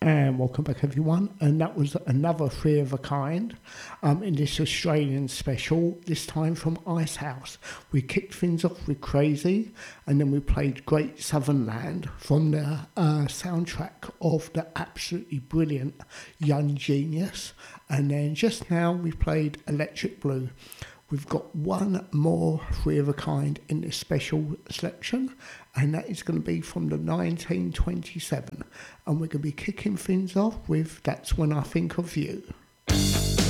And welcome back, everyone. And that was another Three of a Kind in this Australian special, this time from Icehouse. We kicked things off with Crazy, and then we played Great Southern Land from the soundtrack of the absolutely brilliant Young Genius. And then just now we played Electric Blue. We've got one more Three of a Kind in this special selection, and that is going to be from the 1927. And we're going to be kicking things off with That's When I Think of You.